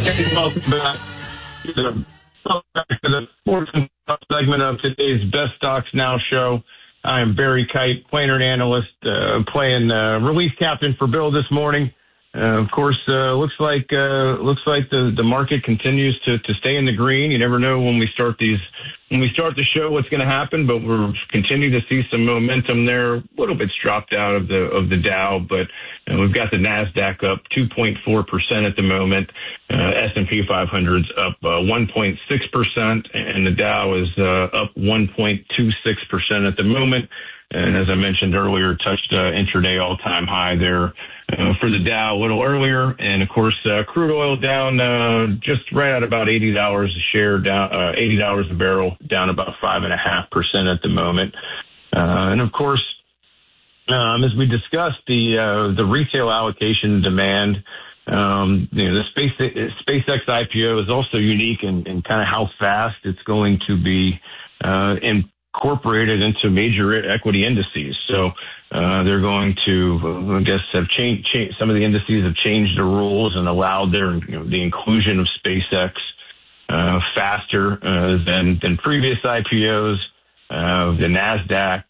Welcome back to the fourth segment of today's Best Stocks Now show. I am Barry Kite, player analyst, playing relief captain for Bill this morning. Of course, looks like the market continues to stay in the green. You never know when we start the show what's going to happen, but we're continuing to see some momentum there. A little bit's dropped out of the Dow, but we've got the Nasdaq up 2.4% at the moment. S&P 500's up 1.6%, and the Dow is up 1.26% at the moment. And as I mentioned earlier, touched intraday all-time high there for the Dow a little earlier. And, of course, crude oil down just right at about $80 a share, down $80 a barrel, down about 5.5% at the moment. And, of course, as we discussed, the retail allocation demand, the SpaceX IPO is also unique in kind of how fast it's going to be incorporated into major equity indices. So they're going to, I guess, have changed. Some of the indices have changed the rules and allowed the inclusion of SpaceX faster than previous IPOs. The Nasdaq,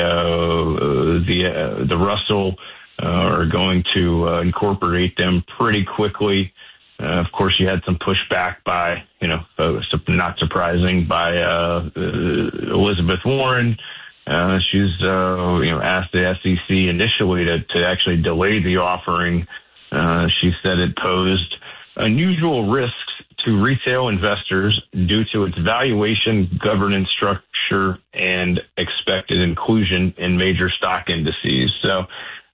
the Russell are going to incorporate them pretty quickly. Of course, you had some pushback by, not surprising, by Elizabeth Warren. She's, asked the SEC initially to actually delay the offering. She said it posed unusual risks to retail investors due to its valuation, governance structure, and expected inclusion in major stock indices. So,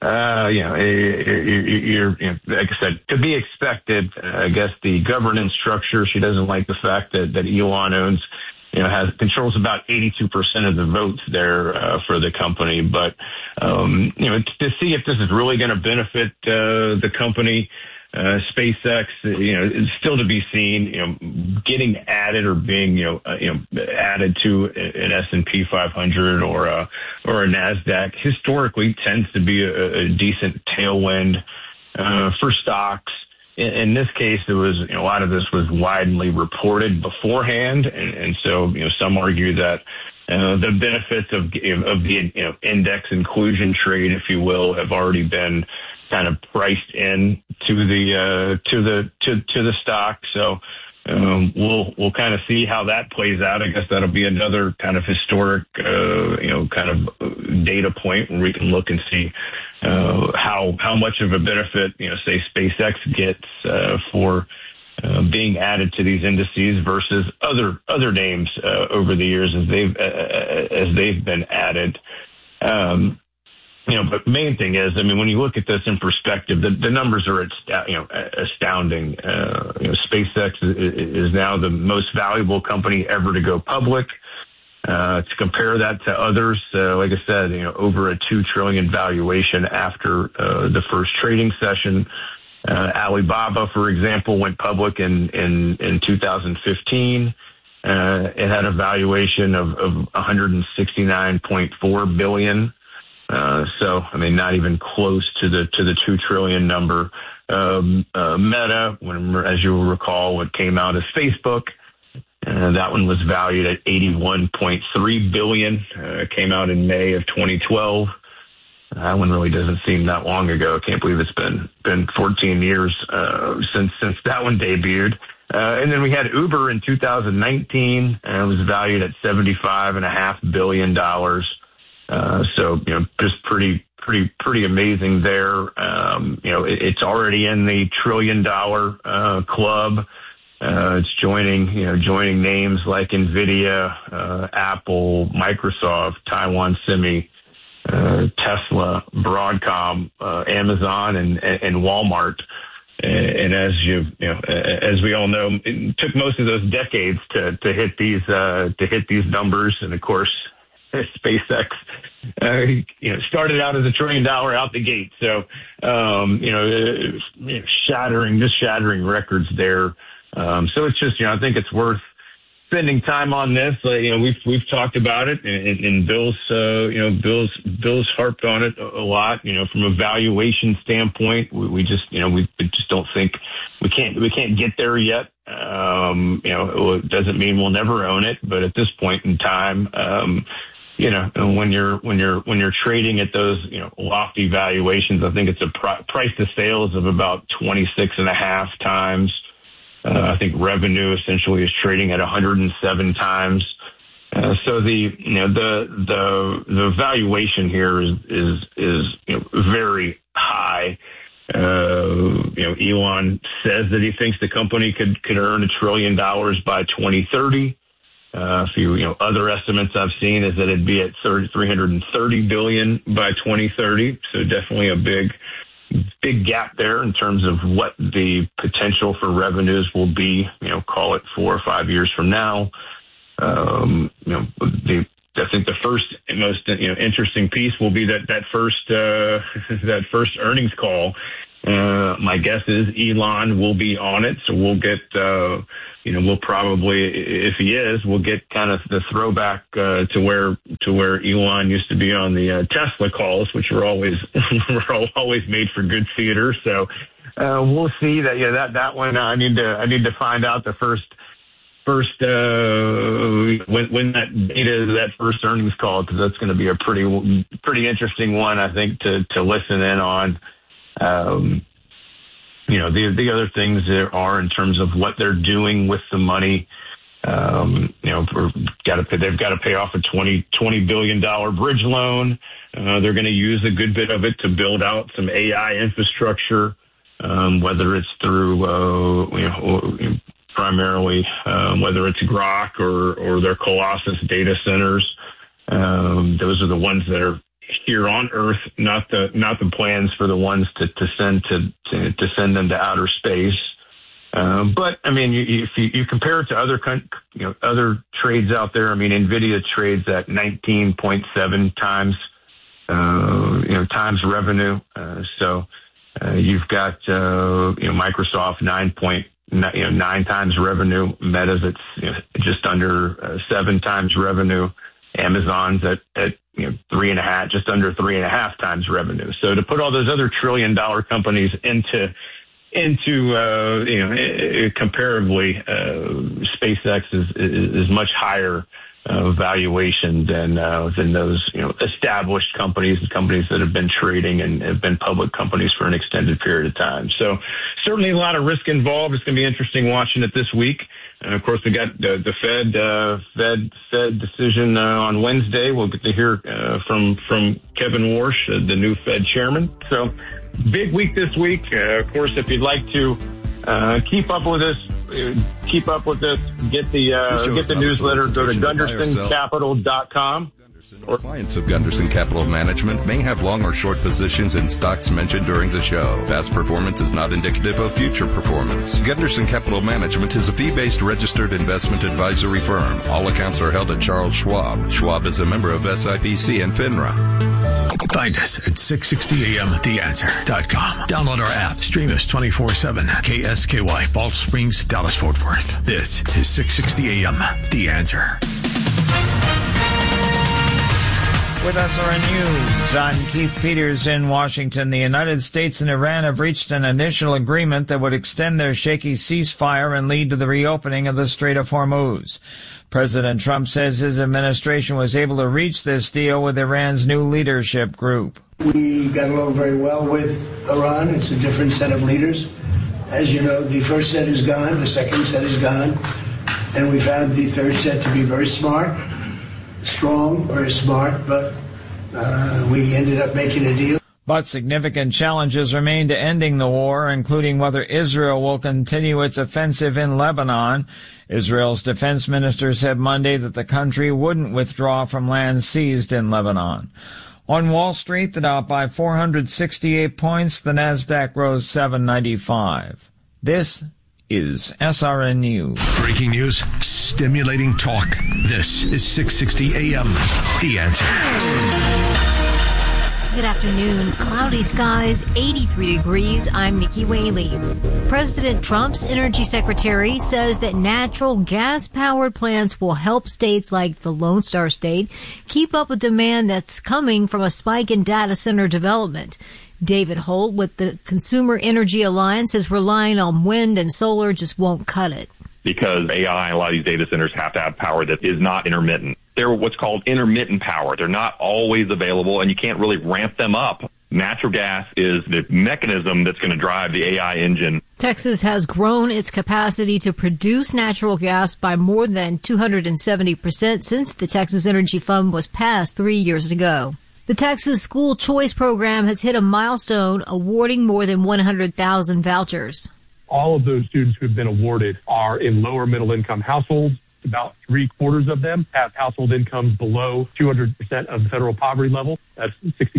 you're like I said, to be expected. I guess the governance structure, she doesn't like the fact that Elon owns, controls about 82% of the votes there for the company. But, to see if this is really going to benefit the company, SpaceX, it's still to be seen, getting added or being, added to an S&P 500 or a Nasdaq historically tends to be a decent tailwind for stocks. In this case, it was, a lot of this was widely reported beforehand. And so, some argue that the benefits of the, index inclusion trade, if you will, have already been kind of priced in to the stock. So we'll kind of see how that plays out. I guess that'll be another kind of historic kind of data point where we can look and see how much of a benefit say SpaceX gets for being added to these indices versus other names over the years as they've been added. But main thing is, when you look at this in perspective, the numbers are astounding. SpaceX is now the most valuable company ever to go public. To compare that to others, like I said, over a $2 trillion valuation after the first trading session. Alibaba, for example, went public in 2015. It had a valuation of $169.4 billion. So, not even close to the $2 trillion number. Meta, as you will recall, what came out as Facebook, that one was valued at $81.3 billion. Came out in May of 2012. That one really doesn't seem that long ago. I can't believe it's been 14 years since that one debuted. And then we had Uber in 2019. It was valued at $75.5 billion. So, just pretty amazing there. It's already in the $1 trillion club. It's joining names like NVIDIA, Apple, Microsoft, Taiwan Semi, Tesla, Broadcom, Amazon, and Walmart. And as as we all know, it took most of those decades to hit these numbers. And of course, SpaceX, started out as $1 trillion out the gate. So, shattering records there. So it's just, I think it's worth spending time on this. We've talked about it, and Bill's harped on it a lot. From a valuation standpoint, we just don't think we can't get there yet. It doesn't mean we'll never own it, but at this point in time, when you're trading at those lofty valuations, I think it's a price to sales of about 26.5 times. I think revenue essentially is trading at 107 times. So the valuation here is very high. Elon says that he thinks the company could earn $1 trillion by 2030. Other estimates I've seen is that it'd be at $330 billion by 2030. So definitely a big gap there in terms of what the potential for revenues will be, call it 4 or 5 years from now. I think the first and most interesting piece will be that first earnings call. My guess is Elon will be on it, so we'll get we'll probably, if he is, we'll get kind of the throwback to where Elon used to be on the Tesla calls, which were always made for good theater. So we'll see that one. I need to find out the first when that data, that first earnings call, because that's going to be a pretty interesting one, I think, to listen in on. The other things there are in terms of what they're doing with the money. They've got to pay off a $20 billion bridge loan. They're going to use a good bit of it to build out some AI infrastructure, whether it's through, primarily, whether it's Grok or their Colossus data centers. Those are the ones that are here on Earth, not the plans for the ones to send them to outer space. But I mean, if you compare it to other trades out there, I mean, NVIDIA trades at 19.7 times times revenue. So you've got Microsoft 9 times revenue. Meta's at just under 7 times revenue. Amazon's at 3.5, just under 3.5 times revenue. So to put all those other $1 trillion companies into comparably, SpaceX is much higher valuation than those established companies that have been trading and have been public companies for an extended period of time. So certainly a lot of risk involved. It's going to be interesting watching it this week. And of course, we got the Fed decision on Wednesday. We'll get to hear from Kevin Warsh, the new Fed chairman. So big week this week. Of course, if you'd like to keep up with us, get the newsletter. Go to GundersonCapital.com. Clients of Gunderson Capital Management may have long or short positions in stocks mentioned during the show. Past performance is not indicative of future performance. Gunderson Capital Management is a fee-based registered investment advisory firm. All accounts are held at Charles Schwab. Schwab is a member of SIPC and FINRA. Find us at 660amtheanswer.com. Download our app. Stream us 24/7. KSKY, Balch Springs, Dallas, Fort Worth. This is 660 AM, The Answer. With SRN News, I'm Keith Peters in Washington. The United States and Iran have reached an initial agreement that would extend their shaky ceasefire and lead to the reopening of the Strait of Hormuz. President Trump says his administration was able to reach this deal with Iran's new leadership group. We got along very well with Iran. It's a different set of leaders. As you know, the first set is gone, the second set is gone, and we found the third set to be very smart. Strong, very smart, but we ended up making a deal. But significant challenges remain to ending the war, including whether Israel will continue its offensive in Lebanon. Israel's defense minister said Monday that the country wouldn't withdraw from land seized in Lebanon. On Wall Street, the Dow by 468 points, the Nasdaq rose 795. This is SRN News. Breaking news, stimulating talk. This is 660 AM, The Answer. Good afternoon. Cloudy skies, 83 degrees. I'm Nikki Whaley. President Trump's energy secretary says that natural gas-powered plants will help states like the Lone Star State keep up with demand that's coming from a spike in data center development. David Holt with the Consumer Energy Alliance says relying on wind and solar just won't cut it. Because AI and a lot of these data centers have to have power that is not intermittent. They're what's called intermittent power. They're not always available, and you can't really ramp them up. Natural gas is the mechanism that's going to drive the AI engine. Texas has grown its capacity to produce natural gas by more than 270% since the Texas Energy Fund was passed 3 years ago. The Texas School Choice Program has hit a milestone, awarding more than 100,000 vouchers. All of those students who have been awarded are in lower middle income households. About 3/4 of them have household incomes below 200% of the federal poverty level. That's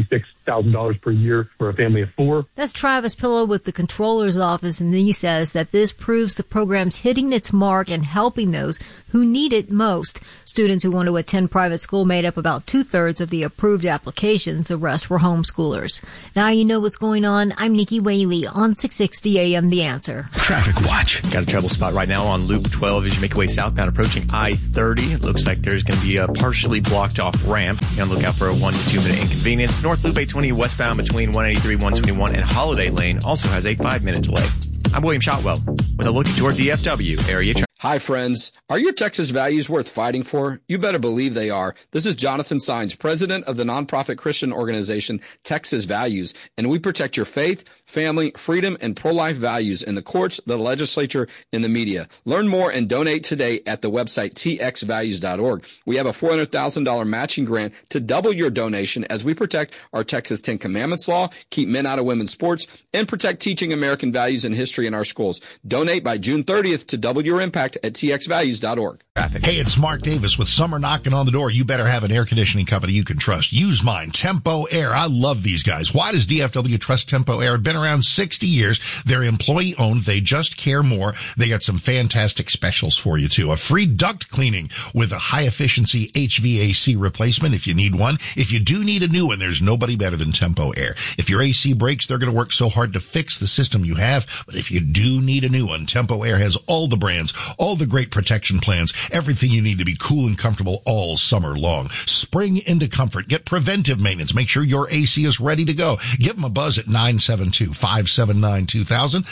$66,000 per year for a family of four. That's Travis Pillow with the Controller's Office, and he says that this proves the program's hitting its mark and helping those who need it most. Students who want to attend private school made up about 2/3 of the approved applications. The rest were homeschoolers. Now you know what's going on. I'm Nikki Whaley on 660 AM The Answer. Traffic watch. Got a trouble spot right now on Loop 12 as you make your way southbound approaching I-30. It looks like there's going to be a partially blocked off ramp. You're going to look out for a 1 to 2 minute inconvenience. North Loop 820 westbound between 183, 121 and Holiday Lane also has a 5-minute delay. I'm William Shotwell with a look at your DFW area traffic. Hi, friends. Are your Texas values worth fighting for? You better believe they are. This is Jonathan Sines, president of the nonprofit Christian organization Texas Values, and we protect your faith, family, freedom, and pro-life values in the courts, the legislature, and the media. Learn more and donate today at the website txvalues.org. We have a $400,000 matching grant to double your donation as we protect our Texas 10 Commandments law, keep men out of women's sports, and protect teaching American values and history in our schools. Donate by June 30th to double your impact at txvalues.org. Hey, it's Mark Davis with summer knocking on the door. You better have an air conditioning company you can trust. Use mine, Tempo Air. I love these guys. Why does DFW trust Tempo Air? Been around 60 years. They're employee owned. They just care more. They got some fantastic specials for you too. A free duct cleaning with a high efficiency HVAC replacement if you need one. If you do need a new one, there's nobody better than Tempo Air. If your AC breaks, they're going to work so hard to fix the system you have. But if you do need a new one, Tempo Air has all the brands, all the great protection plans, everything you need to be cool and comfortable all summer long. Spring into comfort. Get preventive maintenance. Make sure your AC is ready to go. Give them a buzz at 972-579-2000,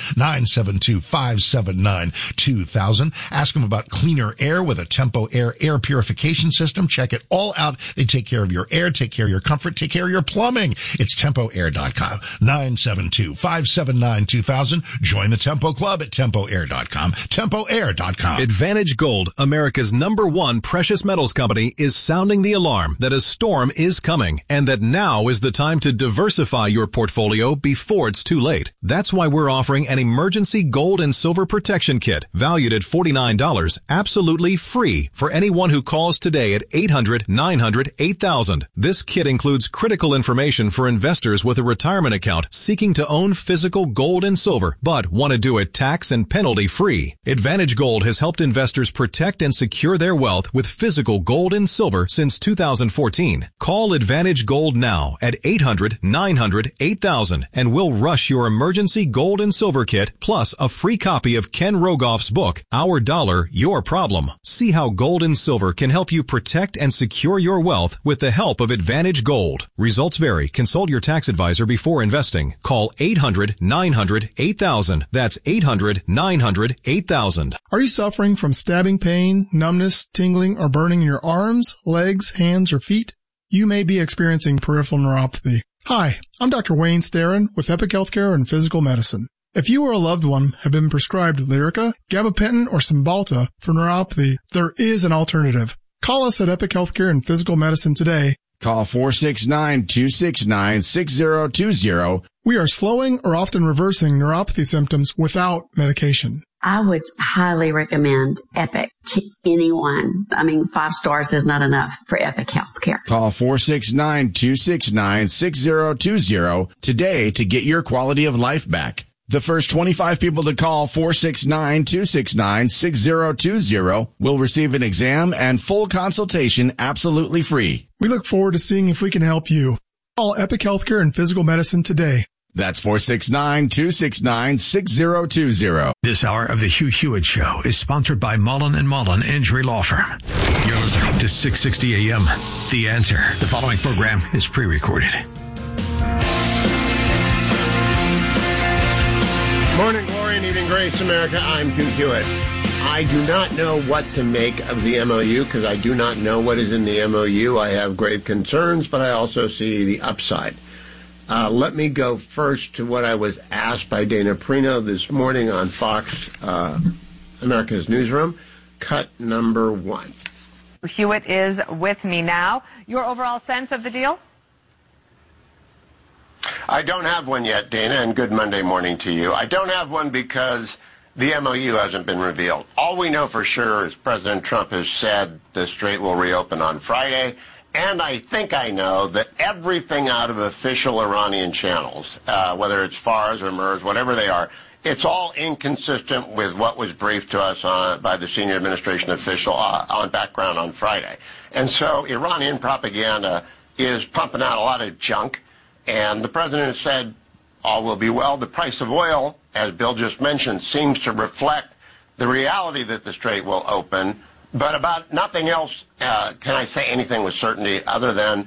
972-579-2000. Ask them about cleaner air with a Tempo Air air purification system. Check it all out. They take care of your air, take care of your comfort, take care of your plumbing. It's TempoAir.com, 972-579-2000. Join the Tempo Club at TempoAir.com, TempoAir.com. Advantage Gold, America's #1 precious metals company, is sounding the alarm that a storm is coming and that now is the time to diversify your portfolio before it's too late. That's why we're offering an emergency gold and silver protection kit valued at $49, absolutely free for anyone who calls today at 800-900-8000. This kit includes critical information for investors with a retirement account seeking to own physical gold and silver, but want to do it tax and penalty free. Advantage Gold has helped investors protect and secure their wealth with physical gold and silver since 2014. Call Advantage Gold now at 800-900-8000 and we'll rush your emergency gold and silver kit plus a free copy of Ken Rogoff's book, Our Dollar, Your Problem. See how gold and silver can help you protect and secure your wealth with the help of Advantage Gold. Results vary. Consult your tax advisor before investing. Call 800-900-8000. That's 800-900-8000. Are you suffering from stabbing pain, numbness, tingling, or burning in your arms, legs, hands, or feet? You may be experiencing peripheral neuropathy. Hi, I'm Dr. Wayne Starin with Epic Healthcare and Physical Medicine. If you or a loved one have been prescribed Lyrica, gabapentin, or Cymbalta for neuropathy, there is an alternative. Call us at Epic Healthcare and Physical Medicine today. Call 469-269-6020. We are slowing or often reversing neuropathy symptoms without medication. I would highly recommend Epic to anyone. 5 stars is not enough for Epic Healthcare. Call 469-269-6020 today to get your quality of life back. The first 25 people to call 469-269-6020 will receive an exam and full consultation absolutely free. We look forward to seeing if we can help you. Call Epic Healthcare and Physical Medicine today. That's 469-269-6020. This hour of the Hugh Hewitt Show is sponsored by Mullen & Mullen Injury Law Firm. You're listening to 660 AM. The Answer. The following program is pre-recorded. Morning glory and evening grace, America. I'm Hugh Hewitt. I do not know what to make of the MOU because I do not know what is in the MOU. I have grave concerns, but I also see the upside. Let me go first to what I was asked by Dana Perino this morning on Fox America's Newsroom. Cut number 1. Hewitt is with me now. Your overall sense of the deal? I don't have one yet, Dana, and good Monday morning to you. I don't have one because the MOU hasn't been revealed. All we know for sure is President Trump has said the strait will reopen on Friday, and I think I know that everything out of official Iranian channels, whether it's Fars or MERS, whatever they are, it's all inconsistent with what was briefed to us by the senior administration official on background on Friday. And so Iranian propaganda is pumping out a lot of junk. And the president has said, all will be well. The price of oil, as Bill just mentioned, seems to reflect the reality that the strait will open. But about nothing else can I say anything with certainty other than